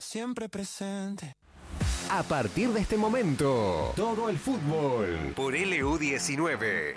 siempre presente. A partir de este momento, todo el fútbol por LU19.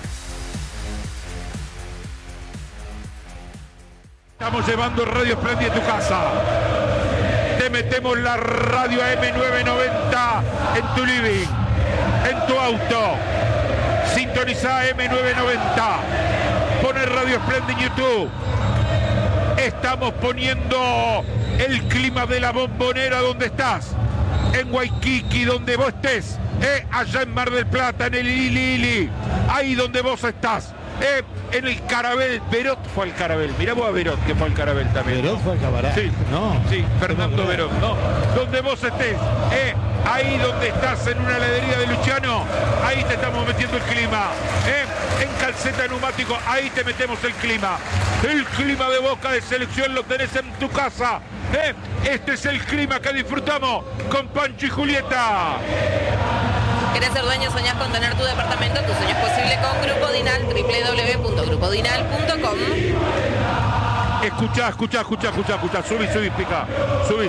Estamos llevando Radio Splendid a tu casa. Te metemos la radio AM990 en tu living, en tu auto. Sintoniza AM990. Pone Radio Splendid en YouTube. Estamos poniendo el clima de la Bombonera donde estás. En Waikiki, donde vos estés. Allá en Mar del Plata, en el Ili. Ahí donde vos estás. En el Carabel, Berot fue al Carabel. Mirá vos a Berot, que fue al Carabel también. ¿Berot fue al Cabaret? Sí, no. Sí, Fernando Berot, ¿no? Donde vos estés, ahí donde estás, en una heladería de Luciano, ahí te estamos metiendo el clima. En Calceta Neumático, ahí te metemos el clima. El clima de Boca de Selección lo tenés en tu casa. Este es el clima que disfrutamos con Pancho y Julieta. ¿Querés ser dueño? ¿Soñás con tener tu departamento? Tu sueño es posible con Grupo Dinal, www.grupodinal.com. Escuchá. Subí, pica. Subí.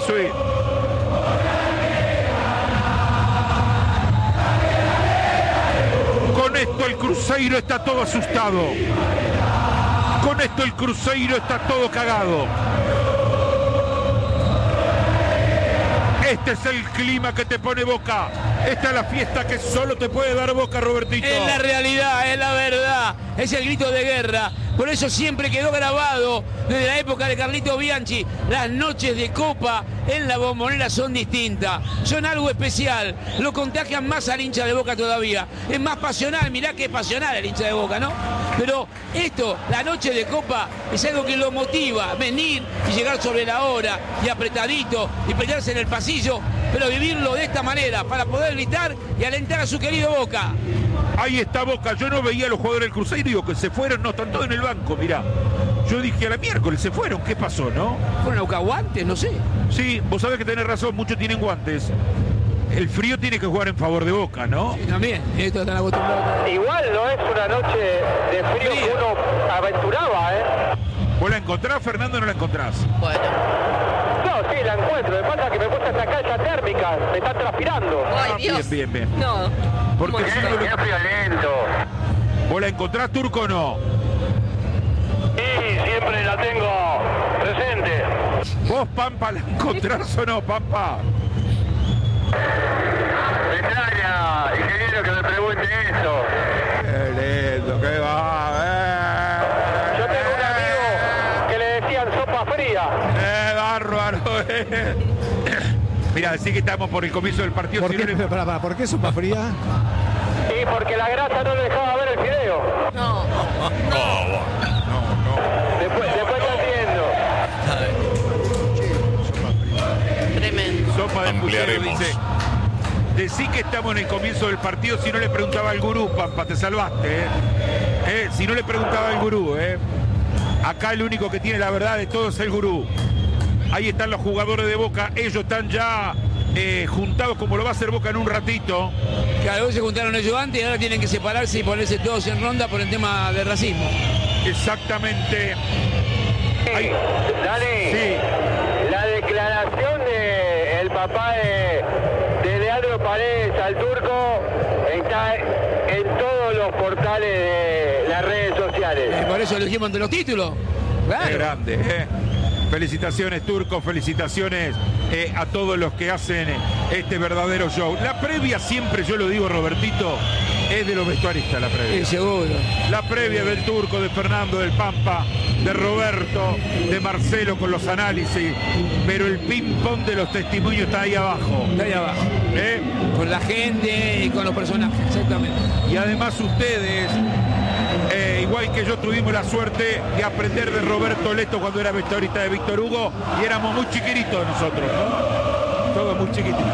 Con esto el Cruzeiro está todo asustado. Con esto el Cruzeiro está todo cagado. Este es el clima que te pone Boca. Esta es la fiesta que solo te puede dar Boca, Robertito. Es la realidad, es la verdad. Es el grito de guerra. Por eso siempre quedó grabado desde la época de Carlito Bianchi. Las noches de Copa en la Bombonera son distintas. Son algo especial. Lo contagian más al hincha de Boca todavía. Es más pasional. Mirá que es pasional el hincha de Boca, ¿no? Pero esto, la noche de Copa, es algo que lo motiva a venir y llegar sobre la hora y apretadito y pelearse en el pasillo, pero vivirlo de esta manera para poder gritar y alentar a su querido Boca. Ahí está Boca. Yo no veía a los jugadores del Cruzeiro, digo que se fueron, no, están todos en el banco, mirá. Yo dije a la miércoles, se fueron, ¿qué pasó, no? ¿Fueron a buscar guantes? No sé. Sí, vos sabés que tenés razón, muchos tienen guantes. El frío tiene que jugar en favor de Boca, ¿no? Sí, también, esto están acostumbrados. Igual no es una noche de frío que uno aventuraba, ¿eh? ¿Vos la encontrás, Fernando, o no la encontrás? Bueno. No, sí, la encuentro. Me pasa que me puse esta calza térmica, me está transpirando. Ay, Dios. Bien. No. Porque si no lo... friolento. ¿Vos la encontrás, Turco, o no? Sí, siempre la tengo presente. ¿Vos, Pampa, la encontrás o no, Pampa? Me extraña, ingeniero, que me pregunte eso. Qué lindo, qué va, Yo tengo un amigo que le decían sopa fría. Bárbaro, Mira, decí que estamos por el comienzo del partido. ¿Por si qué, no le... ¿por qué sopa fría? Sí, porque la grasa no le dejaba ver el fideo. No. Después te entiendo. Tremendo. Sopa de puchero, dice. Decí que estamos en el comienzo del partido. Si no le preguntaba al gurú, Pampa, te salvaste, si no le preguntaba al gurú, Acá el único que tiene la verdad de todo es el gurú. Ahí están los jugadores de Boca. Ellos están ya juntados como lo va a hacer Boca en un ratito. Claro, se juntaron ellos antes y ahora tienen que separarse y ponerse todos en ronda por el tema del racismo. Exactamente. Ahí. Dani, sí. La declaración del papá de Leandro Paredes al Turco está en todos los portales de las redes sociales. Por eso elegimos entre los títulos. Claro. Qué grande, Felicitaciones, Turco, felicitaciones a todos los que hacen este verdadero show. La previa siempre, yo lo digo, Robertito, es de los vestuaristas la previa. Sí, seguro. La previa del Turco, de Fernando, del Pampa, de Roberto, de Marcelo con los análisis, pero el ping-pong de los testimonios está ahí abajo. Está ahí abajo. Con la gente y con los personajes, exactamente. Y además ustedes, igual que yo, tuvimos la suerte de aprender de Roberto Leto cuando era vestuarista de Víctor Hugo y éramos muy chiquititos nosotros, ¿no? Todos muy chiquititos.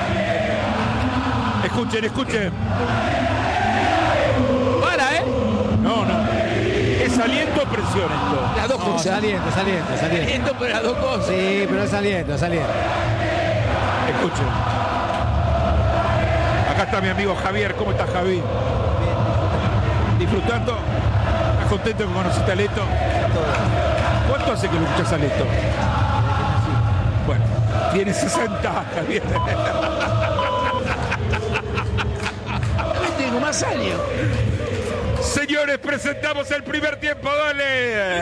Escuchen. Para, No. ¿Es aliento o presión esto? Las dos cosas. Saliendo. Aliento, pero las dos cosas. Sí, pero es saliendo. Escuchen. Acá está mi amigo Javier. ¿Cómo estás, Javi? ¿Disfrutando? ¿Estás contento que conociste a Leto? ¿Cuánto hace que lo escuchás a Leto? Bueno, Tiene 60, Javier. Tengo más años. Señores, presentamos el primer tiempo, dale.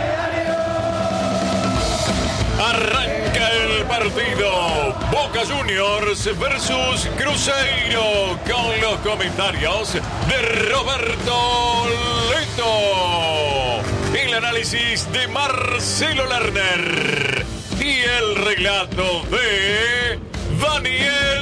Arranca el partido. Boca Juniors versus Cruzeiro, con los comentarios de Roberto Leto, el análisis de Marcelo Lerner y el relato de Daniel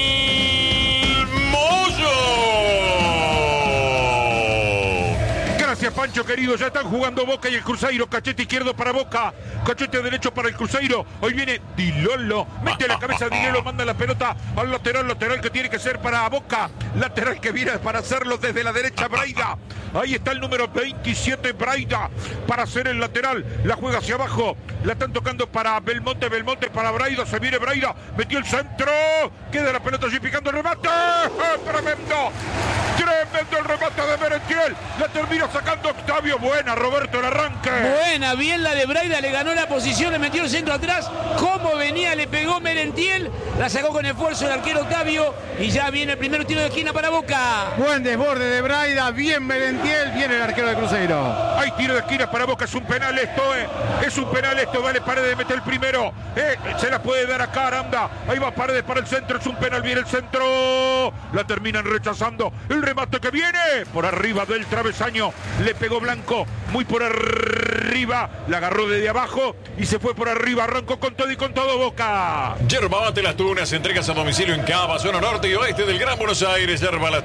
Pancho querido, ya están jugando Boca y el Cruzeiro. Cachete izquierdo para Boca, cachete derecho para el Cruzeiro. Hoy viene Dilolo, mete la cabeza Dilolo, manda la pelota al lateral que tiene que ser para Boca, lateral que viene para hacerlo desde la derecha Braida. Ahí está el número 27 Braida para hacer el lateral, la juega hacia abajo, la están tocando para Belmonte para Braida, se viene Braida, metió el centro, queda la pelota allí picando el remate. Tremendo el remate de Merentiel, la termina sacando Octavio. Buena, Roberto, el arranque. Buena, bien la de Braida, le ganó la posición, le metió el centro atrás. Como venía, le pegó Merentiel, la sacó con esfuerzo el arquero Octavio y ya viene el primer tiro de esquina para Boca. Buen desborde de Braida, bien Merentiel, bien el arquero de Cruzeiro. Hay tiro de esquina para Boca, es un penal esto, es un penal esto, vale Paredes, mete el primero, se la puede dar acá Aranda, ahí va Paredes para el centro, es un penal, viene el centro, la terminan rechazando, el remate que viene, por arriba del travesaño, le pegó Blanco, muy por arriba, la agarró desde abajo y se fue por arriba, arrancó con todo Boca. Yerba Mate Las Tunas, entregas a domicilio en Cava, zona norte y oeste del Gran Buenos Aires.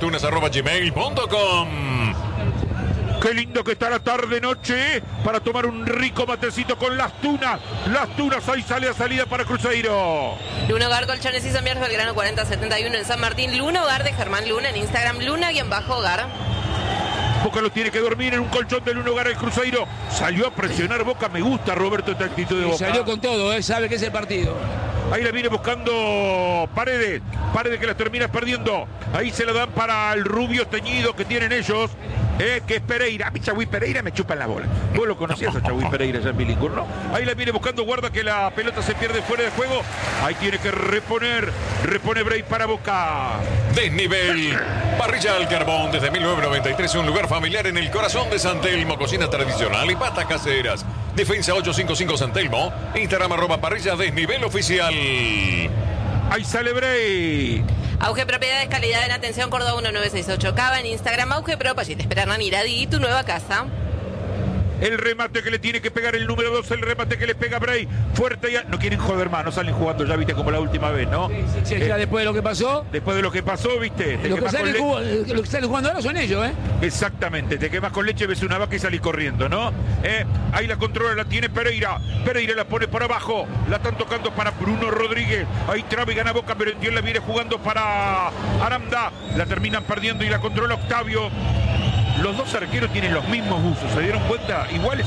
yerbalatunas@gmail.com. Qué lindo que está la tarde-noche para tomar un rico matecito con Las Tunas. Las Tunas, ahí sale a salida para Cruzeiro. Luna Hogar, Colchones y Sambiers, Belgrano 4071 en San Martín. Luna Hogar de Germán Luna en Instagram, Luna_Hogar. Boca lo tiene que dormir en un colchón de Luna Hogar el Cruzeiro. Salió a presionar Boca, me gusta Roberto esta actitud de Boca. Salió con todo, sabe que es el partido. Ahí la viene buscando Paredes que la termina perdiendo. Ahí se la dan para el rubio teñido que tienen ellos, que es Pereira. A mí Chagüí Pereira me chupa en la bola. Vos lo conocías a Chagüí Pereira ya en Bilingüe, ¿no? Ahí la viene buscando, guarda que la pelota se pierde fuera de juego. Ahí tiene que repone Bray para Boca. Desnivel. Parrilla al carbón desde 1993, un lugar familiar en el corazón de San Telmo. Cocina tradicional y patas caseras. Defensa 855 San Telmo. Instagram @parrilla desnivel oficial. Ahí sale Bray. Auge Propiedades, calidad en atención, Córdoba 1968 Cava en Instagram, Auge Pro, allí te esperan a Miradi y tu nueva casa. El remate que le tiene que pegar el número 2, el remate que le pega Bray. Fuerte ya. No quieren joder más, no salen jugando ya, viste, como la última vez, ¿no? Sí, ya después de lo que pasó. Después de lo que pasó, viste. Lo que salen jugando ahora son ellos, Exactamente, te quemas con leche, ves una vaca y salís corriendo, ¿no? Ahí la controla, la tiene Pereira. Pereira la pone por abajo. La están tocando para Bruno Rodríguez. Ahí traba y gana Boca, pero Merentiel la viene jugando para Aranda. La terminan perdiendo y la controla Octavio. Los dos arqueros tienen los mismos buzos, ¿se dieron cuenta? Iguales,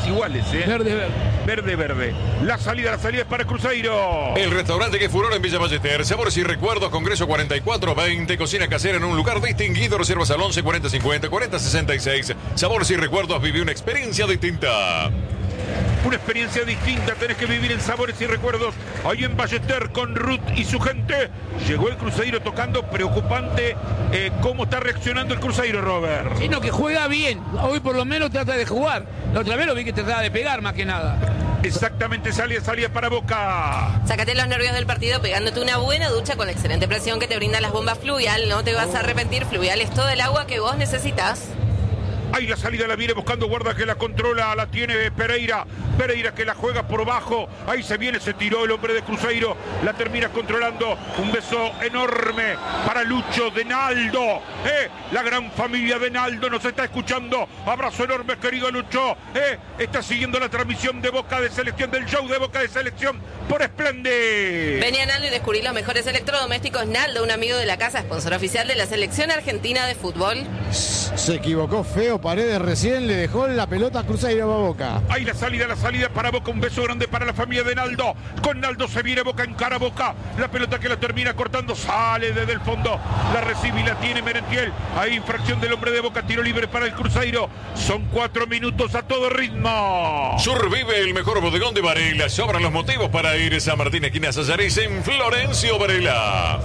Verde. La salida es para Cruzeiro. El restaurante que furor en Villa Ballester. Sabores y recuerdos, Congreso 4420. Cocina casera en un lugar distinguido. Reservas al 11 4050 4066. Sabores y recuerdos, viví una experiencia distinta. Una experiencia distinta tenés que vivir en Sabores y Recuerdos. Ahí en Ballester con Ruth y su gente. Llegó el Cruzeiro tocando, preocupante cómo está reaccionando el Cruzeiro, Robert. Sino que juega bien. Hoy por lo menos trata de jugar. La otra vez lo vi que trataba de pegar más que nada. Exactamente, salía para Boca. Sácate los nervios del partido pegándote una buena ducha con la excelente presión que te brindan las bombas Fluvial. No te vas a arrepentir. Fluvial es todo el agua que vos necesitas. Ahí la salida la viene buscando, guarda que la controla, la tiene Pereira que la juega por bajo, ahí se tiró el hombre de Cruzeiro, la termina controlando, un beso enorme para Lucho de Naldo, la gran familia de Naldo nos está escuchando, abrazo enorme querido Lucho, está siguiendo la transmisión de Boca de Selección, del show de Boca de Selección por Splendid. Vení a Naldo y descubrí los mejores electrodomésticos. Naldo, un amigo de la casa, sponsor oficial de la Selección Argentina de Fútbol. Se equivocó feo Paredes, recién le dejó la pelota a Cruzeiro a Boca. Ahí la salida para Boca, un beso grande para la familia de Naldo. Con Naldo se viene Boca, encara Boca, la pelota que la termina cortando, sale desde el fondo, la recibe y la tiene Merentiel. Ahí infracción del hombre de Boca, tiro libre para el Cruzeiro. Son 4 minutos a todo ritmo. Survive, el mejor bodegón de Varela. Sobran los motivos para Aires, San Martín, esquina Sayaris, en Florencio Varela.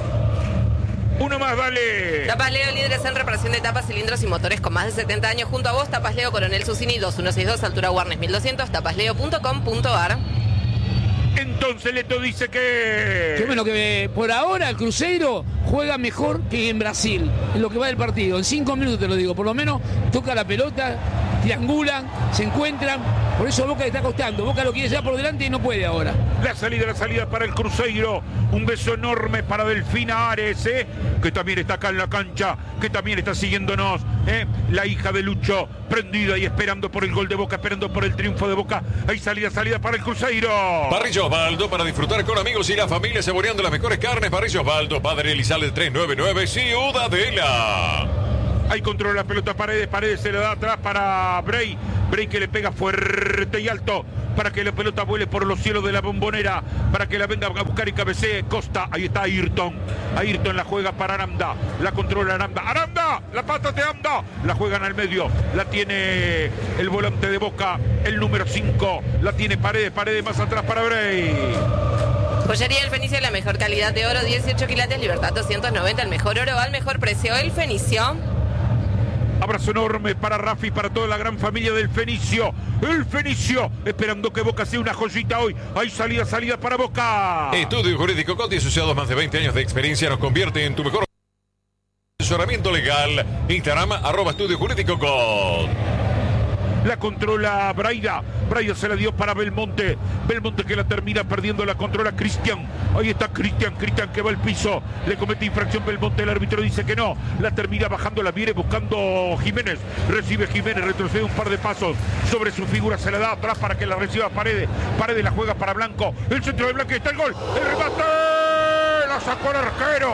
Uno más, dale. Tapas Leo, líderes en reparación de tapas, cilindros y motores con más de 70 años. Junto a vos, Tapas Leo, Coronel Susini, 2162, altura Warnes 1200, tapasleo.com.ar. Entonces Leto dice que... Que bueno, que por ahora el Cruzeiro juega mejor que en Brasil, en lo que va del partido. En 5 minutos te lo digo, por lo menos toca la pelota, triangulan, se encuentran. Por eso Boca le está costando. Boca lo quiere llevar por delante y no puede ahora. La salida para el Cruzeiro. Un beso enorme para Delfina Ares, que también está acá en la cancha, que también está siguiéndonos. La hija de Lucho, prendida y esperando por el gol de Boca, esperando por el triunfo de Boca. Hay salida para el Cruzeiro. Parrilla Osvaldo, para disfrutar con amigos y la familia, saboreando las mejores carnes. Parrilla Osvaldo, Padre Elizalde 399, Ciudadela. Ahí controla la pelota Paredes se le da atrás para Bray que le pega fuerte y alto para que la pelota vuele por los cielos de la Bombonera, para que la venga a buscar y cabecee Costa. Ahí está Ayrton la juega para Aranda, la controla Aranda, la pata de Aranda, la juegan al medio, la tiene el volante de Boca, el número 5, la tiene Paredes más atrás para Bray. Joyería El Fenicio, la mejor calidad de oro, 18 quilates, Libertad 290, el mejor oro al mejor precio. El Fenicio. Abrazo enorme para Rafi y para toda la gran familia del Fenicio. El Fenicio, esperando que Boca sea una joyita hoy. Hay salida para Boca. Estudio Jurídico Coti, asociados más de 20 años de experiencia, nos convierte en tu mejor asesoramiento legal. Instagram, @Estudio Jurídico Coti. La controla Braida se la dio para Belmonte que la termina perdiendo, la controla Cristian. Ahí está Cristian que va al piso, le comete infracción Belmonte, el árbitro dice que no, la termina bajando, la viene buscando Jiménez, recibe Jiménez, retrocede un par de pasos sobre su figura, se la da atrás para que la reciba Paredes la juega para Blanco, el centro de Blanco, está el gol, el remate, la sacó el arquero,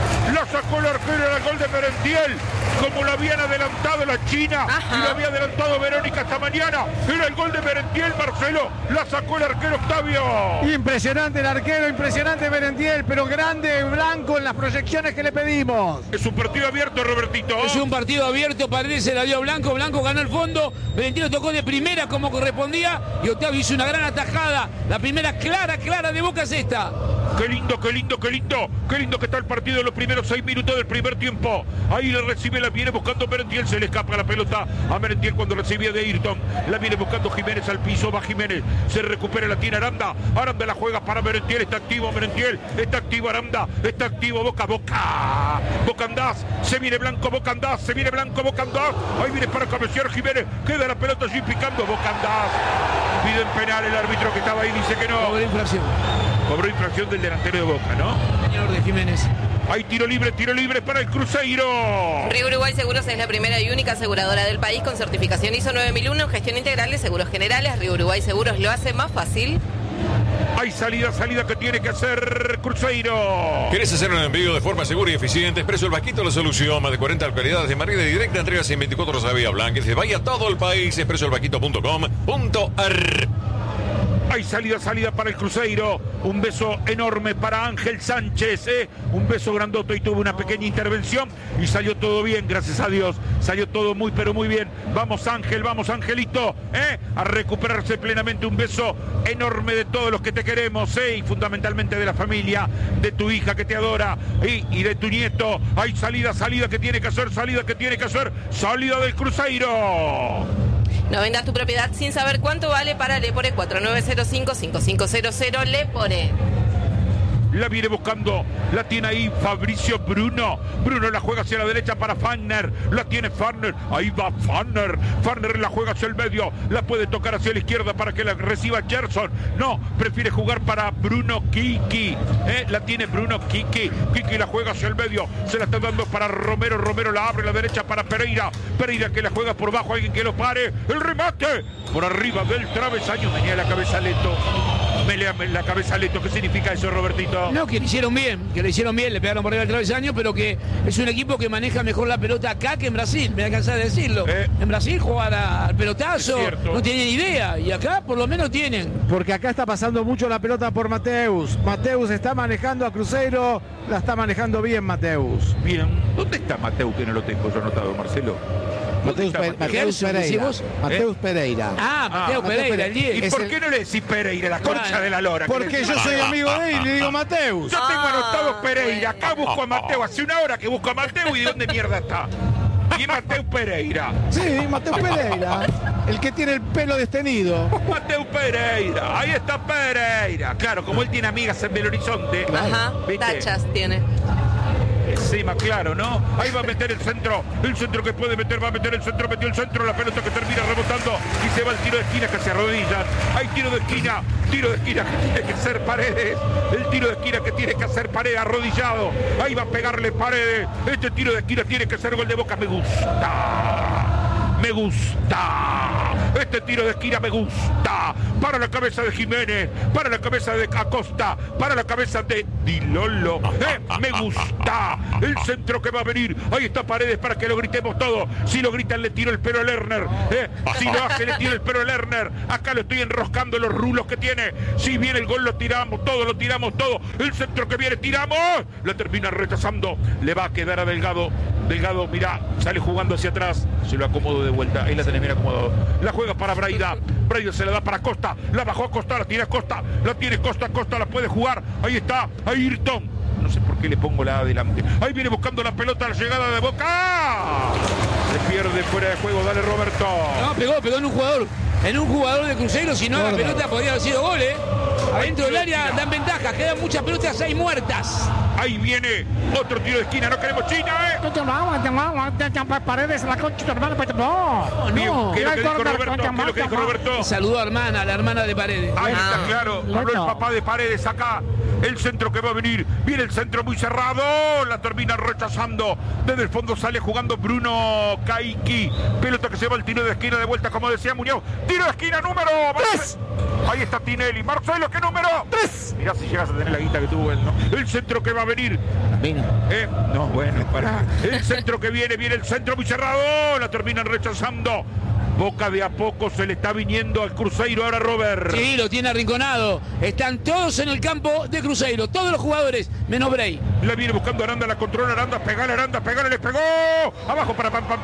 era el gol de Merentiel, como lo habían adelantado la China. Ajá. Y lo había adelantado Verónica esta mañana. Era el gol de Merentiel, Marcelo, la sacó el arquero Octavio. Impresionante el arquero, impresionante Merentiel, pero grande Blanco en las proyecciones que le pedimos. Es un partido abierto, Robertito. Es un partido abierto, Paredes se la dio a Blanco ganó el fondo, Merentiel tocó de primera como correspondía y Octavio hizo una gran atajada. La primera clara de Boca es esta. Qué lindo que está el partido en los primeros 6 minutos del primer tiempo. Ahí le recibe, la viene buscando Merentiel, se le escapa la pelota a Merentiel cuando recibía de Ayrton. La viene buscando Jiménez al piso, va Jiménez, se recupera, la tiene Aranda la juega para Merentiel, está activo Merentiel, está activo Aranda, está activo Boca andás, se viene Blanco, Boca andás, ahí viene para cabecear Jiménez, queda la pelota allí picando, Boca andás, piden penal, el árbitro que estaba ahí dice que no. Cobró infracción del delantero de Boca, ¿no? Señor de Jiménez. Hay tiro libre para el Cruzeiro. Río Uruguay Seguros es la primera y única aseguradora del país con certificación ISO 9001 en gestión integral de seguros generales. Río Uruguay Seguros lo hace más fácil. Hay salida que tiene que hacer Cruzeiro. ¿Querés hacer un envío de forma segura y eficiente? Expreso El Vasquito, la solución. Más de 40 localidades de Madrid, directa entregas en 24 horas a Vía Blanca. Se vaya a todo el país. expresoelvasquito.com.ar. Hay salida para el Cruzeiro. Un beso enorme para Ángel Sánchez, un beso grandote, y tuvo una pequeña intervención y salió todo bien, gracias a Dios. Salió todo muy pero muy bien. Vamos Ángel, vamos Angelito, a recuperarse plenamente. Un beso enorme de todos los que te queremos, y fundamentalmente de la familia, de tu hija que te adora y de tu nieto. Hay salida que tiene que hacer, salida del Cruzeiro. No vendas tu propiedad sin saber cuánto vale para Lepore 4905-5500 Lepore. La viene buscando, la tiene ahí Fabricio Bruno la juega hacia la derecha para Fagner, la tiene Fagner, ahí va Fagner la juega hacia el medio, la puede tocar hacia la izquierda para que la reciba Gerson, no, prefiere jugar para Bruno Kiki, la tiene Bruno Kiki la juega hacia el medio, se la está dando para Romero la abre a la derecha para Pereira que la juega por bajo, alguien que lo pare, el remate, por arriba del travesaño, venía la cabeza Leto. La cabeza Leto, ¿qué significa eso, Robertito? No, que lo hicieron bien, le pegaron por arriba del travesaño, pero que es un equipo que maneja mejor la pelota acá que en Brasil, me voy a cansar de decirlo. En Brasil jugar al pelotazo, no tienen idea, y acá por lo menos tienen. Porque acá está pasando mucho la pelota por Mateus está manejando a Cruzeiro, la está manejando bien Mateus. Bien, ¿dónde está Mateus que no lo tengo yo anotado, Marcelo? Mateus Pereira. Mateus Pereira. Mateus Pereira, el 10. ¿Y por qué no le decís Pereira, la concha de la lora? Porque yo soy amigo de él y le digo Mateus. Yo tengo anotado Pereira. Acá busco a Mateo. Hace una hora que busco a Mateo y ¿de dónde mierda está? Y es Mateus Pereira. Sí, Mateus Pereira. El que tiene el pelo destenido. Mateus Pereira. Ahí está Pereira. Claro, como él tiene amigas en Belo Horizonte. Ajá, ¿viste? tachas tiene. Encima, claro, ¿no? Ahí va a meter el centro que puede meter, va a meter el centro, metió el centro, la pelota que termina rebotando y se va el tiro de esquina que se arrodillan. Hay tiro de esquina que tiene que ser Paredes, el tiro de esquina que tiene que hacer Paredes arrodillado. Ahí va a pegarle Paredes, este tiro de esquina tiene que ser gol de Boca, me gusta. Este tiro de esquina me gusta. Para la cabeza de Jiménez, para la cabeza de Acosta, para la cabeza de Di Lollo. Me gusta. El centro que va a venir. Ahí está Paredes para que lo gritemos todo. Si lo gritan, le tiro el pelo a Lerner. Si lo hace, le tiro el pelo a Lerner. Acá lo estoy enroscando los rulos que tiene. Si viene el gol, lo tiramos todo. El centro que viene, tiramos. La termina rechazando. Le va a quedar a Delgado. Delgado, mirá, sale jugando hacia atrás. Se lo acomodo de vuelta. Ahí la tenés, mira acomodado. La juega para Braida. Braida se la da para Costa. La bajó a Costa, la tiene a Costa. La tiene Costa, Costa la puede jugar. Ahí está, Ayrton. No sé por qué le pongo la adelante. Ahí viene buscando la pelota, la llegada de Boca. Se pierde fuera de juego, dale Roberto. No, pegó en un jugador de Cruzeiro, si no la pelota podría haber sido gol, Adentro del área dan ventaja, quedan muchas pelotas ahí muertas. Ahí viene otro tiro de esquina, no queremos China, Paredes, la concha de tu hermana, No. ¿Qué es lo que dijo Roberto? Saludó a la hermana de Paredes. Ahí está claro, habló el papá de Paredes acá. El centro que va a venir, viene el centro muy cerrado, la termina rechazando. Desde el fondo sale jugando Bruno Caiki. Pelota que se va al tiro de esquina de vuelta, como decía Muñoz. Tiro de esquina número 3. Ahí está Tinelli. Marcelo, ¿qué número? 3. Mirá si llegas a tener la guita que tuvo él, ¿no? El centro que va a venir. No, bueno, pará. El centro que viene el centro muy cerrado. La terminan rechazando. Boca de a poco se le está viniendo al Cruzeiro ahora, Robert. Sí, lo tiene arrinconado. Están todos en el campo de Cruzeiro, todos los jugadores, menos Bray. La viene buscando Aranda, la controla Aranda, pegale, le pegó. Abajo para pam.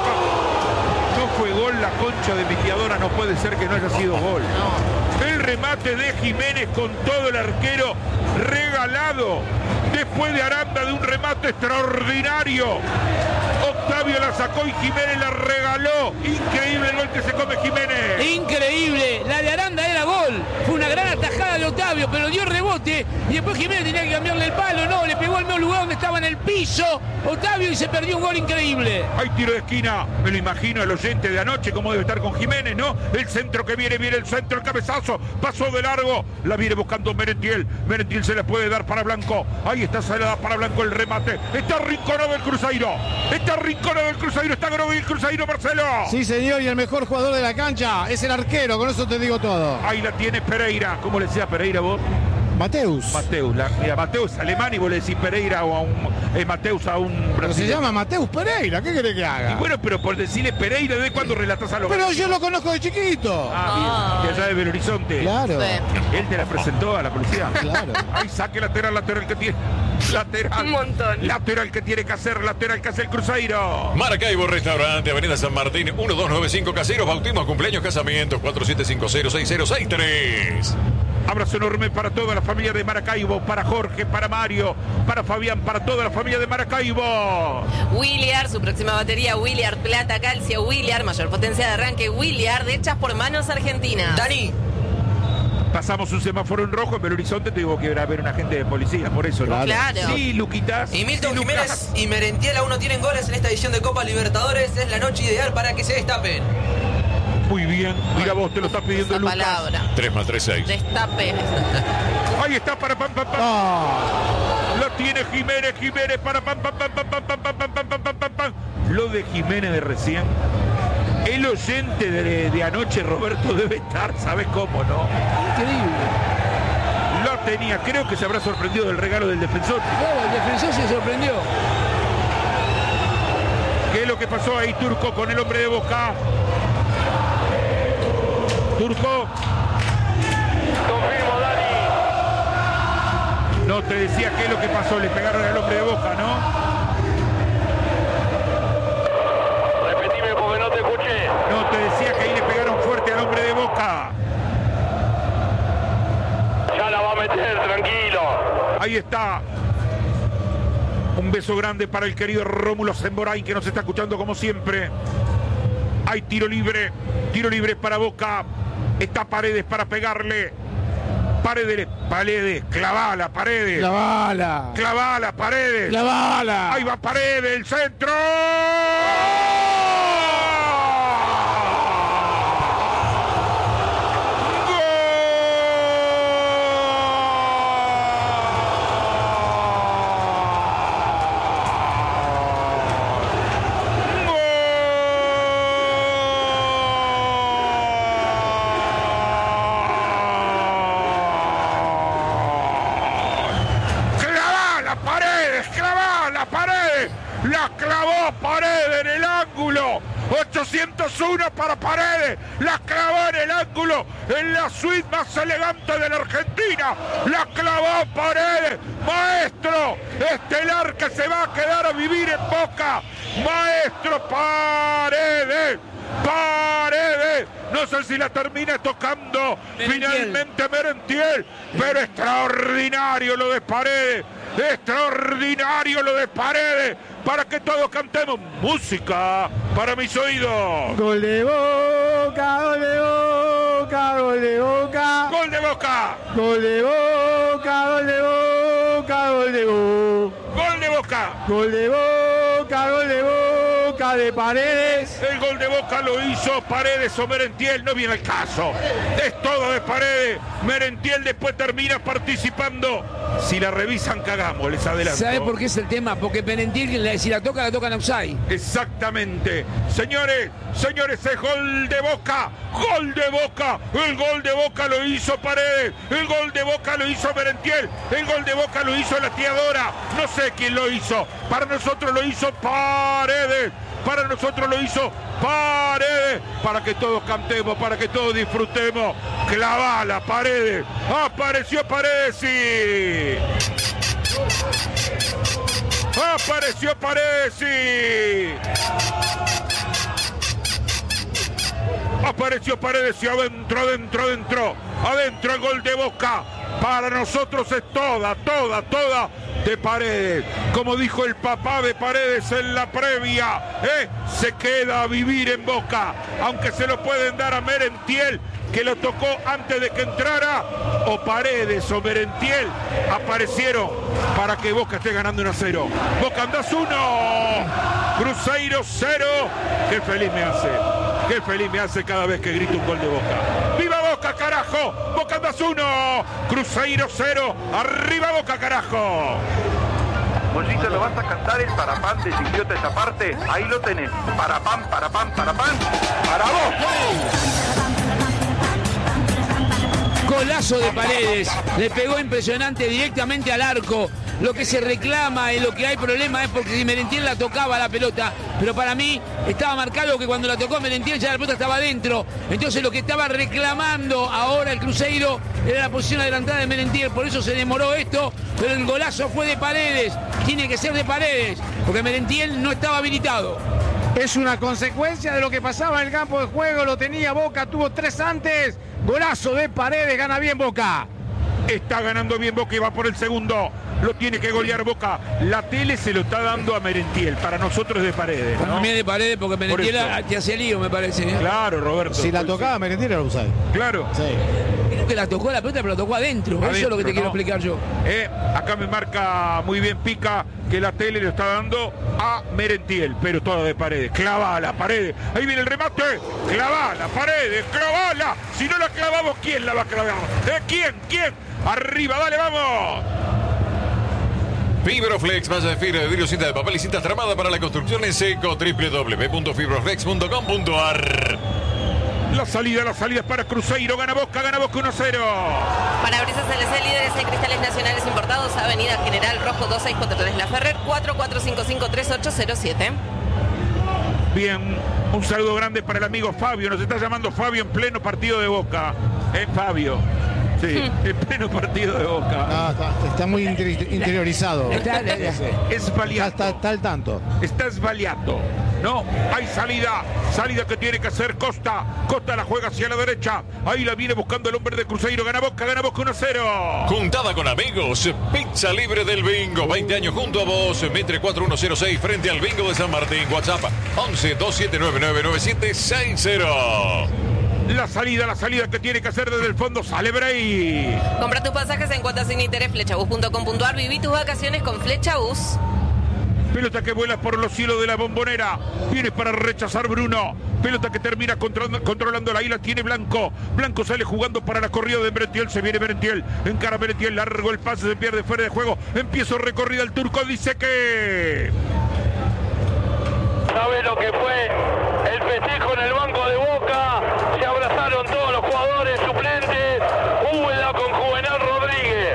No fue gol, la concha de Mitiadora, no puede ser que no haya sido gol. El remate de Jiménez con todo el arquero regalado. Después de Aranda, de un remate extraordinario. Octavio la sacó y Jiménez la regaló. Increíble el gol que se come Jiménez. Increíble. La de Aranda era gol. Fue una gran atajada de Octavio, pero dio rebote. Y después Jiménez tenía que cambiarle el palo. No, le pegó al mismo lugar donde estaba en el piso Octavio y se perdió un gol increíble. Hay tiro de esquina. Me lo imagino el oyente de anoche cómo debe estar con Jiménez, ¿no? El centro que viene el centro, el cabezazo. Pasó de largo. La viene buscando Merentiel. Merentiel se la puede dar para Blanco. Ahí está, se la da para Blanco el remate. Está arrinconado el Cruzeiro. Está Grovi el Cruzeiro, Marcelo. Sí, señor, y el mejor jugador de la cancha es el arquero, con eso te digo todo. Ahí la tiene Pereira. ¿Cómo le decía Pereira vos? Mateus. Mira, Mateus es alemán y vos le decís Pereira o a un Mateus a un brasileño. Pero se llama Mateus Pereira, ¿qué querés que haga? Y bueno, pero por decirle Pereira, ¿de cuándo relatás a los Pero yo lo conozco de chiquito. Bien, de allá de Belo Horizonte. Claro. Sí. Él te la presentó a la policía. Claro. Ahí saque lateral que tiene. Lateral. Un montón. Lateral que tiene que hacer, lateral que hace el Cruzeiro. Maracaibo Restaurante, Avenida San Martín, 1295 Caseros, bautismos, cumpleaños, casamientos, 4750-6063. Abrazo enorme para toda la familia de Maracaibo, para Jorge, para Mario, para Fabián, para toda la familia de Maracaibo. Williard, su próxima batería, Williard, plata, calcio, Williard, mayor potencia de arranque, Williard, hechas por manos argentinas. Dani. Pasamos un semáforo en rojo en Belo Horizonte, tuvo que haber un agente de policía, por eso, ¿no? Claro. Sí, Luquitas. Y Milton sí, Jiménez y Merentiel aún no tienen goles en esta edición de Copa Libertadores. Es la noche ideal para que se destapen. Muy bien, mira vos, te lo está pidiendo Esa Lucas. palabra. 3 más 3, 6. Destape. Ahí está para pam. Lo tiene Jiménez para pam. Lo de Jiménez de recién. El oyente de anoche, Roberto, debe estar, ¿sabes cómo, no? Increíble. Lo tenía, creo que se habrá sorprendido del regalo del defensor. Claro, el defensor se sorprendió. ¿Qué es lo que pasó ahí, Turco, con el hombre de Boca? Turco. Confirmo, Dani. No, te decía qué es lo que pasó, le pegaron al hombre de Boca, ¿no? Repetime porque Boca. Ya la va a meter, tranquilo. Ahí está. Un beso grande para el querido Rómulo Semboray, que nos está escuchando como siempre. Hay tiro libre para Boca. Está Paredes para pegarle. Paredes, clavala, Paredes. Clavala, Paredes. Clavala. Ahí va Paredes, el centro. La clavó Paredes en el ángulo. 801 para Paredes. La clavó en el ángulo. En la suite más elegante de la Argentina. La clavó Paredes. Maestro estelar que se va a quedar a vivir en Boca. Maestro Paredes. No sé si la termina tocando finalmente Merentiel. Pero extraordinario lo de Paredes. Extraordinario lo de Paredes. Para que todos cantemos música para mis oídos. Gol de Boca, gol de Boca, gol de Boca. Gol de Boca. Gol de Boca, gol de Boca, gol de Boca. Gol de Boca. Gol de Boca, gol de Boca de Paredes. El gol de Boca lo hizo Paredes o Merentiel, no viene al caso. Es todo de Paredes. Merentiel después termina participando. Si la revisan, cagamos, les adelanto. ¿Sabe por qué es el tema? Porque Merentiel, si la tocan offside. Exactamente. Señores, es gol de Boca. Gol de Boca. El gol de Boca lo hizo Paredes. El gol de Boca lo hizo Merentiel. El gol de Boca lo hizo la tiadora. No sé quién lo hizo. Para nosotros lo hizo Paredes. Para nosotros lo hizo Paredes. Para que todos cantemos, para que todos disfrutemos. Clavala, Paredes. Apareció Paredes, sí. Apareció Paredes, sí. Apareció Paredes y adentro. Adentro el gol de Boca. Para nosotros es toda de Paredes. Como dijo el papá de Paredes en la previa, se queda a vivir en Boca. Aunque se lo pueden dar a Merentiel, que lo tocó antes de que entrara, o Paredes o Merentiel aparecieron para que Boca esté ganando 1-0. Boca andás 1, Cruzeiro 0. Qué feliz me hace cada vez que grito un gol de Boca. ¡Viva Boca, carajo! Boca andás 1, Cruzeiro 0. ¡Arriba Boca, carajo! Mollito, ¿lo vas a cantar el parapán de Chiquiota esa parte? Ahí lo tenés. Parapán, para vos. Golazo de Paredes, le pegó impresionante directamente al arco. Lo que se reclama y lo que hay problema es porque si Merentiel la tocaba la pelota, pero para mí estaba marcado que cuando la tocó Merentiel ya la pelota estaba adentro. Entonces lo que estaba reclamando ahora el Cruzeiro era la posición adelantada de Merentiel, por eso se demoró esto, pero el golazo fue de Paredes. Tiene que ser de Paredes, porque Merentiel no estaba habilitado. Es una consecuencia de lo que pasaba en el campo de juego, lo tenía Boca, tuvo 3 antes. Golazo de Paredes, gana bien Boca. Está ganando bien Boca y va por el segundo. Lo tiene que golear Boca. La tele se lo está dando a Merentiel. Para nosotros es de Paredes, ¿no? También de Paredes porque Merentiel te hace lío, me parece. Claro, Roberto. Si la tocaba Merentiel era offside. Claro. Sí. Creo que la tocó la pelota, pero la tocó adentro. Eso es lo que te quiero explicar yo. Acá me marca muy bien Pica que la tele lo está dando a Merentiel, pero todo de Paredes. Clavala, Paredes. Ahí viene el remate. Clavala, Paredes, clavala. Si no la clavamos, ¿quién la va a clavar? ¿Quién? Arriba, dale, vamos. Fibroflex, malla de fibra de vidrio, cinta de papel y cintas tramadas para la construcción en seco. www.fibroflex.com.ar. La salida es para Cruzeiro. Gana Boca 1-0. Parabrisas LC, líderes en cristales nacionales importados. Avenida General Rojo 2643 La Ferrer, 44553807. Bien, un saludo grande para el amigo Fabio. Nos está llamando Fabio en pleno partido de Boca. Fabio. Sí, en pleno partido de Boca. No, está muy interiorizado. Es valiato. Está al tanto. Está esvaliato. No, hay salida que tiene que hacer Costa. Costa la juega hacia la derecha. Ahí la viene buscando el hombre de Cruzeiro. Gana Boca 1-0. Juntada con amigos, pizza libre del Bingo. 20 años junto a vos. Mitre 4106 frente al Bingo de San Martín. WhatsApp 11-2799-9760. La salida que tiene que hacer desde el fondo. Sale Bray. Compra tus pasajes en cuotas sin interés, flechabus.com.ar. Viví tus vacaciones con Flechabus. Pelota que vuela por los cielos de la Bombonera. Viene para rechazar Bruno. Pelota que termina controlando la isla. Tiene Blanco. Blanco sale jugando para la corrida de Merentiel. Se viene Merentiel. Encara Merentiel. Largo el pase. Se pierde fuera de juego. Empieza recorrida el turco. Dice que... ¿Sabe lo que fue el festejo en el banco de Boca? Se abrazaron todos los jugadores suplentes. Úbeda con Juvenal Rodríguez.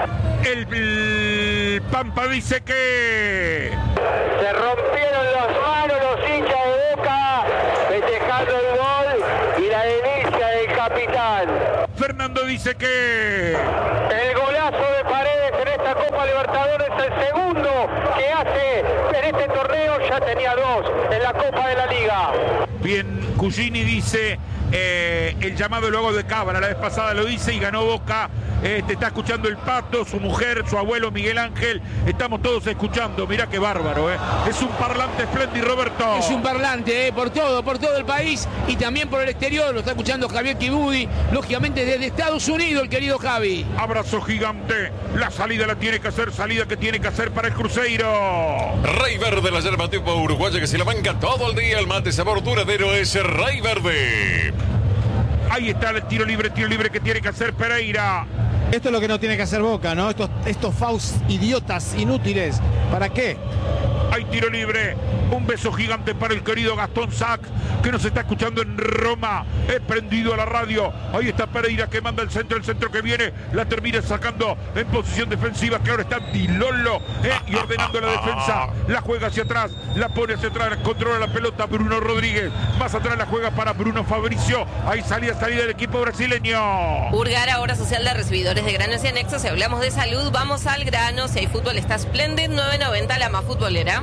El Pampa dice que... Se rompieron las manos los hinchas de Boca festejando el gol y la denuncia del capitán. Fernando dice que... El golazo de Paredes en esta Copa Libertadores, el segundo que hace en este torneo, ya tenía 2 en la Copa de la Liga. Bien, Cugini dice... el llamado lo hago de Cabra, la vez pasada lo hice y ganó Boca. Te está escuchando el Pato, su mujer, su abuelo Miguel Ángel. Estamos todos escuchando, mirá qué bárbaro, Es un parlante espléndido, Roberto. Es un parlante, por todo el país y también por el exterior. Lo está escuchando Javier Kibudi, lógicamente desde Estados Unidos, el querido Javi. Abrazo gigante. La salida la tiene que hacer, salida que tiene que hacer para el Cruzeiro. Rey Verde, la yerba tipo uruguaya que se la banca todo el día. El mate sabor duradero es Rey Verde. Ahí está el tiro libre que tiene que hacer Pereira. Esto es lo que no tiene que hacer Boca, ¿no? Estos fouls idiotas, inútiles. ¿Para qué? Hay tiro libre. Un beso gigante para el querido Gastón Sac, que nos está escuchando en Roma. He prendido a la radio. Ahí está Pereira que manda el centro que viene. La termina sacando en posición defensiva. Que ahora está Dilolo y ordenando la defensa. La juega hacia atrás. La pone hacia atrás. Controla la pelota Bruno Rodríguez. Más atrás la juega para Bruno Fabricio. Ahí salida del equipo brasileño. Urgar, ahora social de recibidores de granos y anexos. Si hablamos de salud, vamos al grano. Si hay fútbol, está Splendid 990, la más futbolera.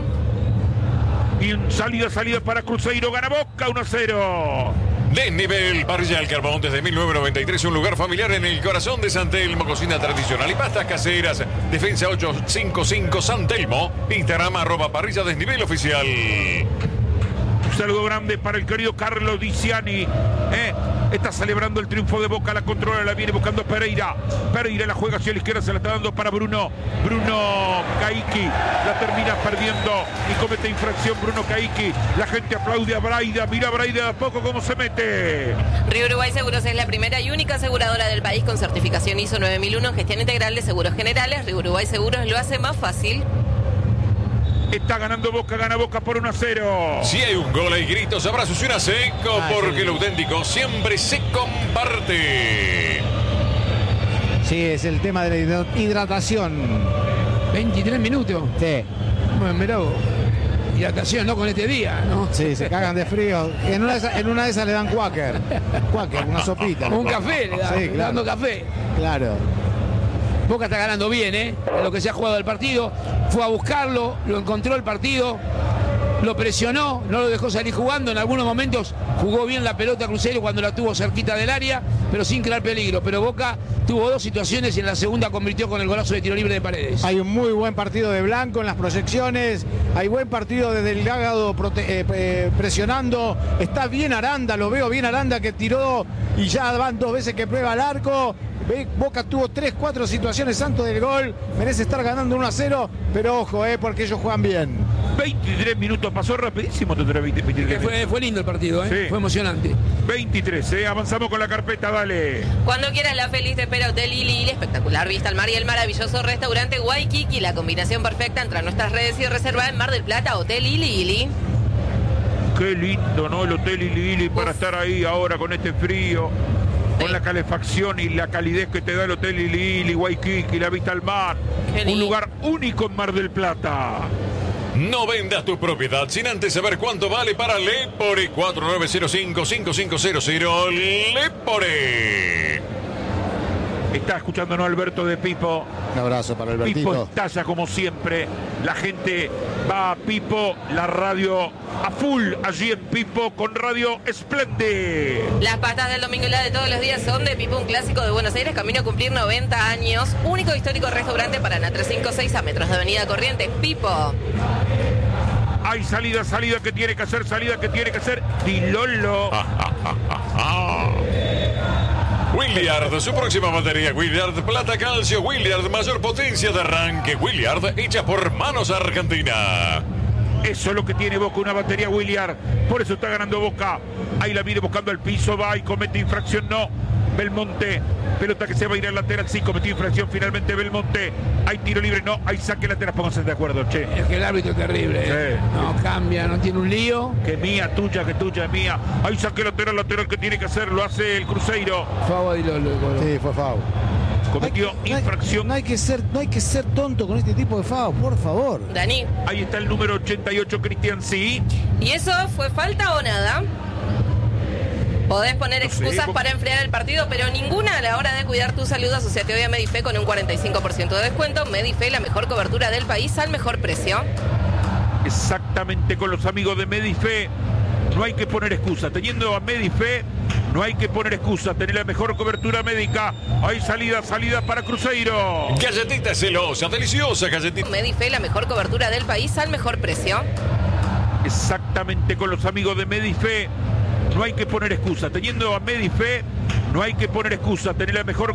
Bien, salida para Cruzeiro, gana Boca 1-0. Desnivel, parrilla del carbón desde 1993, un lugar familiar en el corazón de San Telmo, cocina tradicional y pastas caseras. Defensa 855 San Telmo, Instagram @parrilla desnivel oficial. Un saludo grande para el querido Carlos Diciani. Está celebrando el triunfo de Boca, la controla, la viene buscando Pereira. Pereira la juega hacia la izquierda, se la está dando para Bruno Caiki. La termina perdiendo y comete infracción Bruno Caiki. La gente aplaude a Braida. Mira Braida de a poco cómo se mete. Río Uruguay Seguros es la primera y única aseguradora del país con certificación ISO 9001 en gestión integral de seguros generales. Río Uruguay Seguros lo hace más fácil. Está ganando Boca, gana Boca por 1-0. Si hay un gol, hay gritos, abrazos y una seco, porque lo auténtico siempre se comparte. Sí, es el tema de la hidratación. 23 minutos. Sí. Bueno, mirá vos. Hidratación, no con este día, ¿no? Sí, se cagan de frío. En una de esas le dan Quaker, una sopita. Un café le dan, sí, claro. Dando café. Claro. Boca está ganando bien, en lo que se ha jugado el partido. Fue a buscarlo, lo encontró el partido, lo presionó, no lo dejó salir jugando. En algunos momentos jugó bien la pelota Cruzeiro cuando la tuvo cerquita del área, pero sin crear peligro. Pero Boca tuvo 2 situaciones y en la segunda convirtió con el golazo de tiro libre de Paredes. Hay un muy buen partido de Blanco en las proyecciones. Hay buen partido de Delgado presionando. Está bien Aranda, lo veo bien Aranda que tiró y ya van 2 veces que prueba el arco. Boca tuvo 3-4 situaciones antes del gol. Merece estar ganando 1-0, pero ojo, porque ellos juegan bien. 23 minutos, pasó rapidísimo. Fue lindo el partido, Sí. Fue emocionante. 23, avanzamos con la carpeta, dale. Cuando quieras, la feliz te espera Hotel Lili, espectacular vista al mar y el maravilloso restaurante Waikiki, la combinación perfecta entre nuestras redes y reserva en Mar del Plata, Hotel Lili. Qué lindo, ¿no? El Hotel Lili para estar ahí ahora con este frío. Con la calefacción y la calidez que te da el Hotel Lili, Waikiki, la vista al mar. Un lugar único en Mar del Plata. No vendas tu propiedad sin antes saber cuánto vale para Lepore. 4905-5500 Lepore. Está escuchándonos Alberto de Pipo. Un abrazo para Albertito. Pipo estalla como siempre. La gente va a Pipo, la radio a full allí en Pipo con Radio Esplende. Las pastas del domingo y la de todos los días son de Pipo, un clásico de Buenos Aires, camino a cumplir 90 años. Único histórico restaurante Paraná 356 a metros de Avenida Corrientes. Pipo. Hay salida que tiene que hacer, Dilolo. Williard, su próxima batería, Williard Plata Calcio, Williard mayor potencia de arranque, Williard hecha por Manos Argentina. Eso es lo que tiene Boca, una batería Williard, por eso está ganando Boca. Ahí la viene buscando al piso, va y comete infracción, no. Belmonte, pelota que se va a ir al lateral, sí, cometió infracción finalmente Belmonte. Hay tiro libre, no, hay saque lateral, pónganse de acuerdo, che. Es que el árbitro es terrible, Sí. No cambia, no tiene un lío. Que mía, tuya, es mía. Hay saque lateral que tiene que hacer, lo hace el Cruzeiro. Favo de Lolo. Sí, fue FAU. Cometió infracción. No hay que ser tonto con este tipo de FAU, por favor. Dani. Ahí está el número 88, Cristian, sí. ¿Y eso fue falta o nada? Podés poner No sé, excusas para enfriar el partido, pero ninguna a la hora de cuidar tu salud. Asociate hoy a Medife con un 45% de descuento. Medife, la mejor cobertura del país al mejor precio. Exactamente, con los amigos de Medife. No hay que poner excusa. Teniendo a Medife, no hay que poner excusa. Tener la mejor cobertura médica. Hay salida para Cruzeiro. Galletita celosa, deliciosa galletita. Medife, la mejor cobertura del país al mejor precio. Exactamente, con los amigos de Medife. No hay que poner excusa. Teniendo a Medife, no hay que poner excusa. Tener la mejor